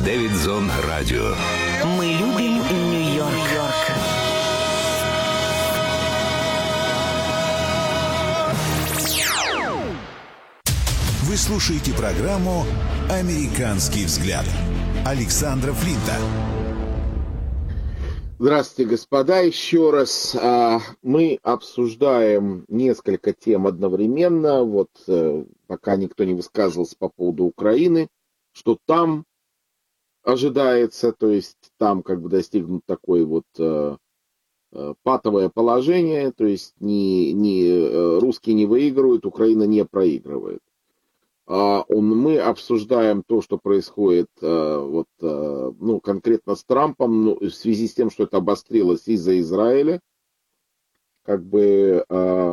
Дэвидзон Радио. Мы любим Нью-Йорк. Вы слушаете программу «Американский взгляд» Александра Флинта. Здравствуйте, господа. Еще раз мы обсуждаем несколько тем одновременно. Вот пока никто не высказывался по поводу Украины, что там ожидается, то есть там как бы достигнут такое вот патовое положение, то есть русские не выигрывают, Украина не проигрывает. Мы обсуждаем то, что происходит конкретно с Трампом, в связи с тем, что это обострилось из-за Израиля, как бы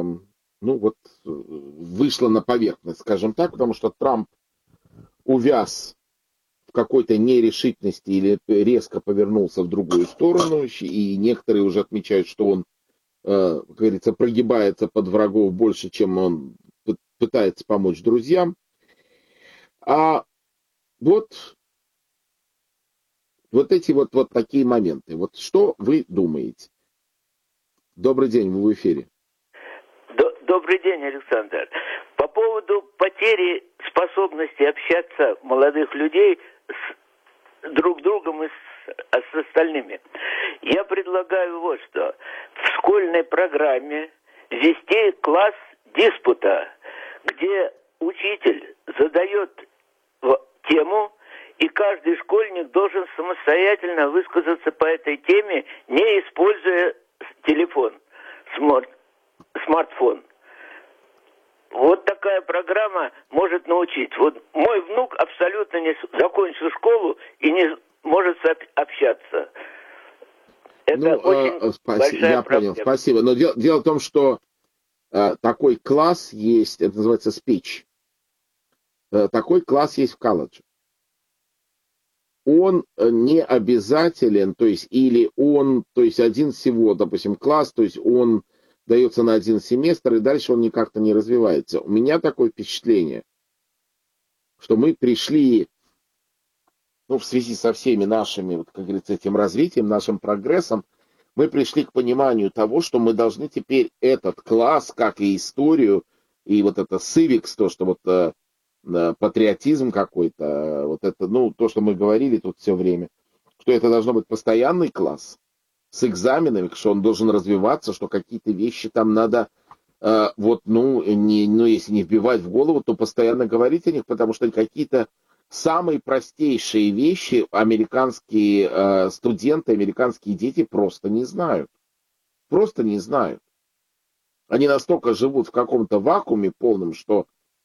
вышло на поверхность, скажем так, потому что Трамп увяз в какой-то нерешительности или резко повернулся в другую сторону, и некоторые уже отмечают, что он, как говорится, прогибается под врагов больше, чем он пытается помочь друзьям. Вот эти вот такие моменты. Вот что вы думаете? Добрый день, вы в эфире. Добрый день, Александр. По поводу потери способности общаться молодых людей с друг другом и с остальными. Я предлагаю вот что. В школьной программе ввести класс диспута, где учитель задает тему, и каждый школьник должен самостоятельно высказаться по этой теме, не используя телефон, смартфон. Вот такая программа может научить. Вот мой внук абсолютно не закончил школу и не может общаться. Это очень большая я проблема. понял, спасибо. Но дело в том, что такой класс есть, это называется speech. Такой класс есть в колледже. Он не обязателен, то есть один всего, допустим, класс, то есть он дается на один семестр, и дальше он никак-то не развивается. У меня такое впечатление, что мы пришли, в связи со всеми нашими, как говорится, этим развитием, нашим прогрессом, мы пришли к пониманию того, что мы должны теперь этот класс, как и историю, и вот это civics, то, что патриотизм какой-то, вот это, то, что мы говорили тут все время, что это должно быть постоянный класс с экзаменами, что он должен развиваться, что какие-то вещи там надо, если не вбивать в голову, то постоянно говорить о них, потому что какие-то самые простейшие вещи американские студенты, американские дети просто не знают. Просто не знают. Они настолько живут в каком-то вакууме полном, что,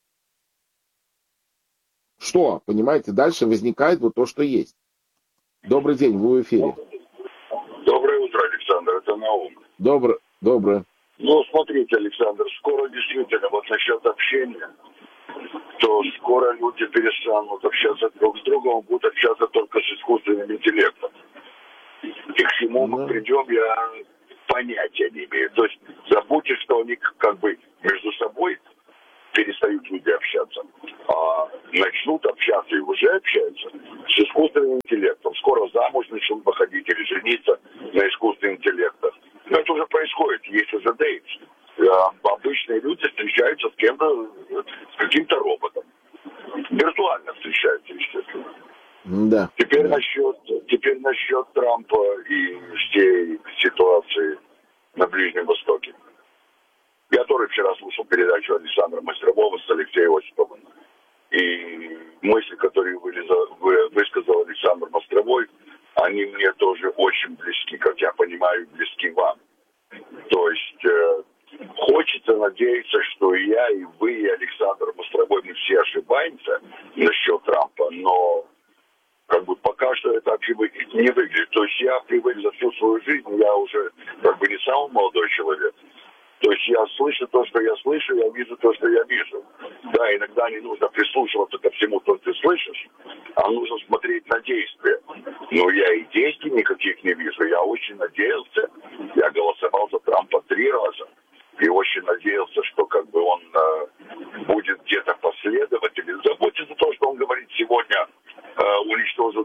понимаете, дальше возникает вот то, что есть. Добрый день, вы в эфире. Доброе утро, Александр, это Наум. Доброе. Смотрите, Александр, скоро действительно, вот насчет общения, то скоро люди перестанут общаться друг с другом, будут общаться только с искусственным интеллектом. И к чему мы придем, я понятия не имею. То есть забудьте, что они как бы между собой перестают люди общаться, а начнут общаться и уже общаются с искусственным интеллектом. Скоро замуж начнут выходить или жениться на искусственных интеллектах. Но это уже происходит, есть уже дейт. Обычные люди встречаются с кем-то, с каким-то роботом. Виртуально встречаются, естественно. Да. Теперь насчет Трампа и всей ситуации на Ближнем Востоке. Я тоже вчера слушал передачу Александра Мастерового с Алексеем Осиповым. И мысли, которые высказал Александр Мостровой, они мне тоже очень близки, как я понимаю, близки вам. То есть хочется надеяться, что и я, и вы, и Александр Мостровой, мы все ошибаемся насчет Трампа, но как бы пока что это не выглядит. То есть я привык за всю свою жизнь, я уже как бы не самый молодой человек. То есть я слышу то, что я слышу, я вижу то, что я вижу. Да, иногда не нужно прислушиваться ко всему, что ты слышишь, а нужно смотреть на действия. Но я и действий никаких не вижу. Я очень надеялся, я голосовал за Трампа 3 раза. И очень надеялся, что как бы он будет где-то последователен. Забудьте за то, что он говорит сегодня, уничтожить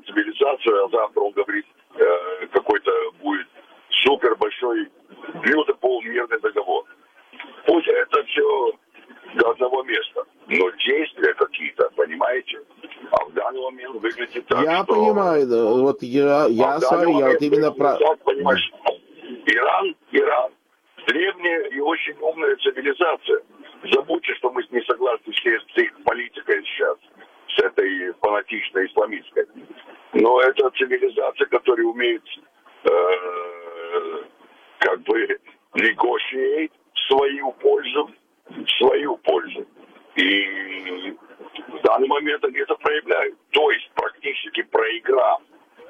цивилизацию, а завтра он говорит, какой-то будет супер большой, beautiful мирный договор. Пусть это все до одного места, но действия какие-то, понимаете? А в данный момент выглядит так, Я что... понимаю, да, вот я вот именно про... Так, понимаешь, Иран, древняя и очень умная цивилизация. Забудьте, что мы не согласны с их политикой сейчас, с этой фанатичной исламистской. Но это цивилизация, которая умеет как бы negotiate в свою пользу. И в данный момент они это проявляют. То есть практически проиграв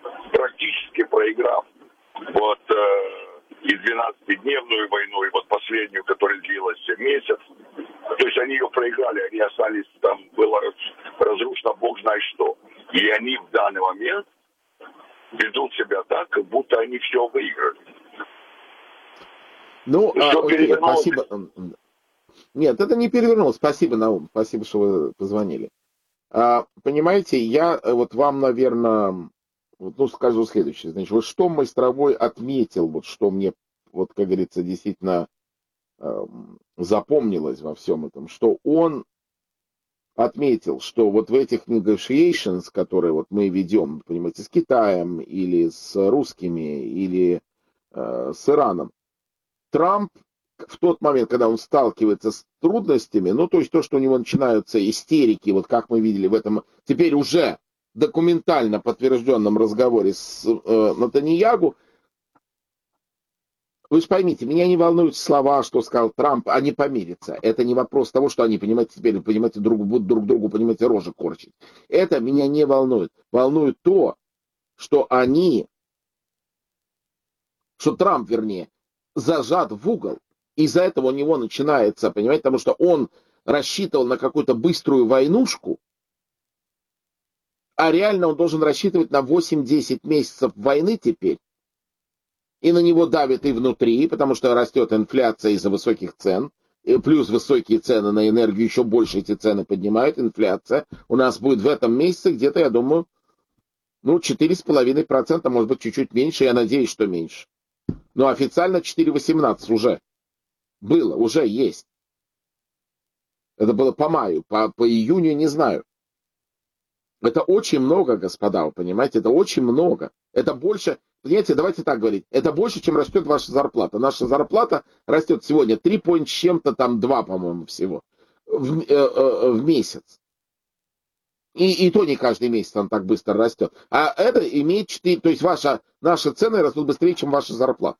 вот и 12-дневную войну, и вот последнюю, которая длилась месяц. То есть они ее проиграли, они остались, там было разрушено бог знает что. И они в данный момент ведут себя так, как будто они все выиграли. Ну, окей, спасибо. Нет, это не перевернулось. Спасибо, Наум. Спасибо, что вы позвонили. Понимаете, я вот вам, наверное, скажу следующее. Значит, вот что Майстровой отметил, вот что мне, вот, как говорится, действительно запомнилось во всем этом, что он отметил, что вот в этих negotiations, которые вот мы ведем, понимаете, с Китаем или с русскими, или с Ираном, Трамп в тот момент, когда он сталкивается с трудностями, ну, то есть то, что у него начинаются истерики, вот как мы видели в этом теперь уже документально подтвержденном разговоре с Нетаньяху, вы же поймите, меня не волнуют слова, что сказал Трамп, они помирятся. Это не вопрос того, что они, понимаете, теперь, понимаете, будут друг другу, понимаете, рожи корчить. Это меня не волнует. Волнует то, что Трамп, вернее, зажат в угол. Из-за этого у него начинается, понимаете, потому что он рассчитывал на какую-то быструю войнушку, а реально он должен рассчитывать на 8-10 месяцев войны теперь. И на него давит и внутри, потому что растет инфляция из-за высоких цен, и плюс высокие цены на энергию, еще больше эти цены поднимают, инфляция. У нас будет в этом месяце где-то, я думаю, 4,5%, может быть, чуть-чуть меньше, я надеюсь, что меньше. Но официально 4,18 уже было, уже есть. Это было по маю, по июню не знаю. Это очень много, господа, вы понимаете, это очень много. Это больше, понимаете, давайте так говорить, это больше, чем растет ваша зарплата. Наша зарплата растет сегодня 3 point чем-то, там 2, по-моему, всего в месяц. И то не каждый месяц он так быстро растет. А это имеет 4, то есть наши цены растут быстрее, чем ваша зарплата.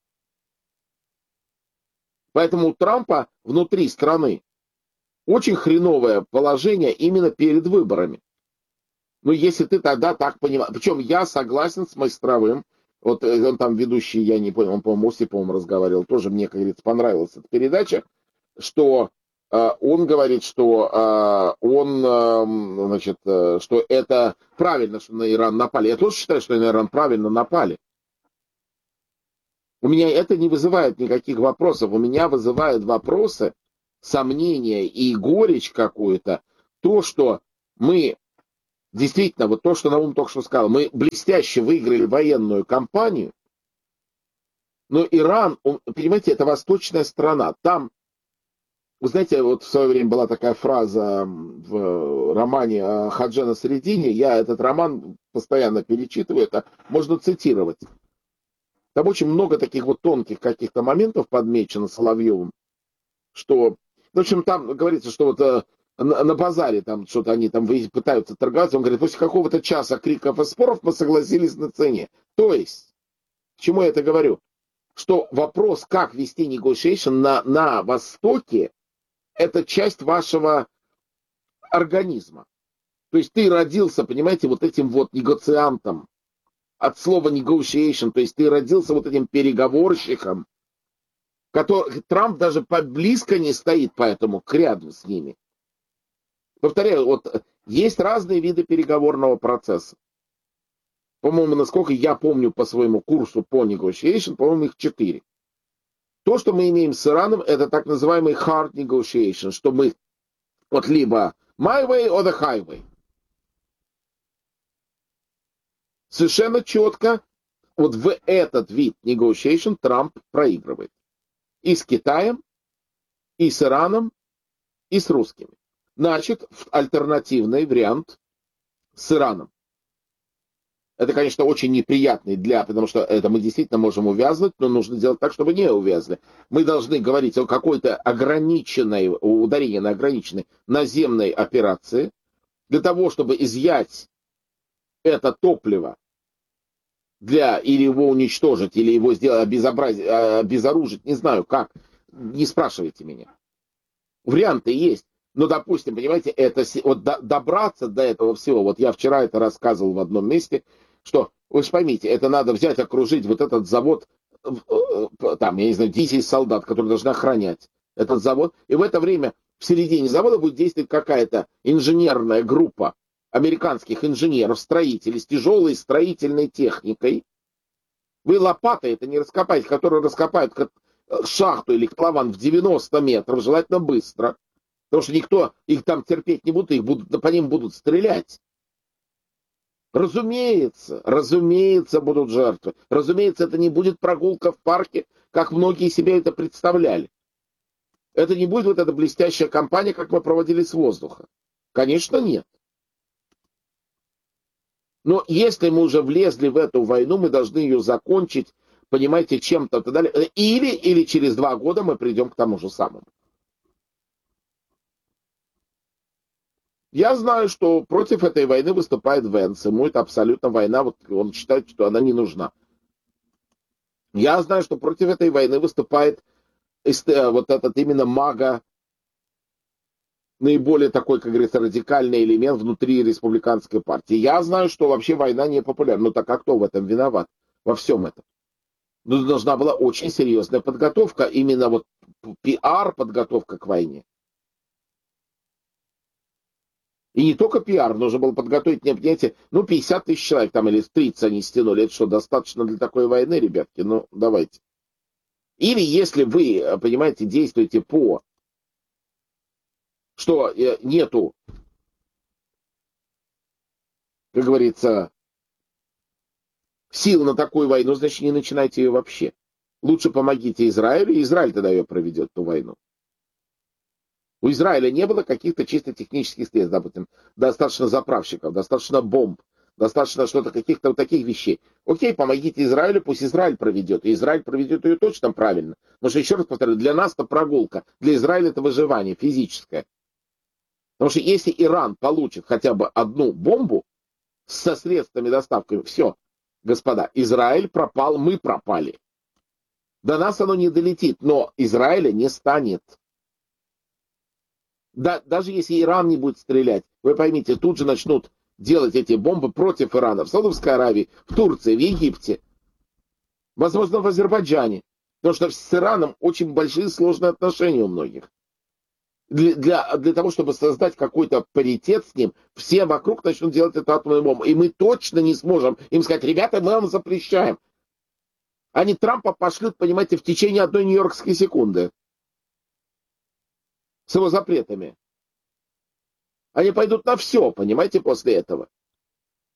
Поэтому у Трампа внутри страны очень хреновое положение именно перед выборами. Ну, если ты тогда так понимаешь. Причем я согласен с Майстровым. Вот он там ведущий, я не понял, он, по-моему, Осиповым разговаривал. Тоже мне, как говорится, понравилась эта передача. Что он говорит, что что это правильно, что на Иран напали. Я тоже считаю, что на Иран правильно напали. У меня это не вызывает никаких вопросов. У меня вызывают вопросы, сомнения и горечь какую-то. То, что мы действительно, вот то, что Наум только что сказал, мы блестяще выиграли военную кампанию, но Иран, понимаете, это восточная страна. Там, вы знаете, вот в свое время была такая фраза в романе Хаджа Насреддине, я этот роман постоянно перечитываю, это можно цитировать. Там очень много таких вот тонких каких-то моментов подмечено Соловьевым, что, в общем, там говорится, что вот на базаре там что-то они там пытаются торговаться, он говорит, после какого-то часа криков и споров мы согласились на цене. То есть, к чему я это говорю? Что вопрос, как вести negotiation на Востоке, это часть вашего организма. То есть ты родился, понимаете, вот этим вот негоциантом, от слова negotiation, то есть ты родился вот этим переговорщиком, который Трамп даже близко не стоит поэтому рядом с ними. Повторяю, вот есть разные виды переговорного процесса. По-моему, насколько я помню по своему курсу по negotiation, по-моему, их 4. То, что мы имеем с Ираном, это так называемый hard negotiation, что мы вот либо my way or the highway. Совершенно четко вот в этот вид negotiation Трамп проигрывает. И с Китаем, и с Ираном, и с русскими. Значит, альтернативный вариант с Ираном. Это, конечно, очень неприятный потому что это мы действительно можем увязнуть, но нужно делать так, чтобы не увязли. Мы должны говорить о какой-то ограниченной, ударении на ограниченной наземной операции, для того, чтобы изъять это топливо, или его уничтожить, или его сделать, обезоружить, не знаю как, не спрашивайте меня. Варианты есть. Но, допустим, понимаете, добраться до этого всего, вот я вчера это рассказывал в одном месте, что, вы же поймите, это надо взять, окружить вот этот завод, там, я не знаю, 10 солдат, которые должны охранять этот завод, и в это время в середине завода будет действовать какая-то инженерная группа американских инженеров, строителей с тяжелой строительной техникой. Вы лопатой это не раскопаете, которые раскопают шахту или котлован в 90 метров, желательно быстро. Потому что никто их там терпеть не будет, по ним будут стрелять. Разумеется, будут жертвы. Разумеется, это не будет прогулка в парке, как многие себе это представляли. Это не будет вот эта блестящая кампания, как мы проводили с воздуха. Конечно, нет. Но если мы уже влезли в эту войну, мы должны ее закончить, понимаете, чем-то и так далее. Или через 2 года мы придем к тому же самому. Я знаю, что против этой войны выступает Венс. Ему это абсолютно война, вот он считает, что она не нужна. Я знаю, что против этой войны выступает вот этот именно мага, наиболее такой, как говорится, радикальный элемент внутри республиканской партии. Я знаю, что вообще война не популярна. Ну так а кто в этом виноват? Во всем этом. Ну, должна была очень серьезная подготовка, именно вот пиар-подготовка к войне. И не только пиар, нужно было подготовить, понимаете, 50 тысяч человек там или 30 они стянули. Это что, достаточно для такой войны, ребятки? Ну, давайте. Или если вы, понимаете, действуете что нету, как говорится, сил на такую войну, значит, не начинайте ее вообще. Лучше помогите Израилю, и Израиль тогда ее проведет, ту войну. У Израиля не было каких-то чисто технических средств, допустим, достаточно заправщиков, достаточно бомб, достаточно что-то, каких-то вот таких вещей. Окей, помогите Израилю, пусть Израиль проведет. И Израиль проведет ее точно правильно. Потому что, еще раз повторю, для нас это прогулка, для Израиля это выживание физическое. Потому что если Иран получит хотя бы одну бомбу со средствами доставки, все, господа, Израиль пропал, мы пропали. До нас оно не долетит, но Израиля не станет. Даже если Иран не будет стрелять, вы поймите, тут же начнут делать эти бомбы против Ирана в Саудовской Аравии, в Турции, в Египте, возможно, в Азербайджане. Потому что с Ираном очень большие сложные отношения у многих. Для того, чтобы создать какой-то паритет с ним, все вокруг начнут делать эту атомную бомбу. И мы точно не сможем им сказать: ребята, мы вам запрещаем. Они Трампа пошлют, понимаете, в течение 1 нью-йоркской секунды. С его запретами. Они пойдут на все, понимаете, после этого.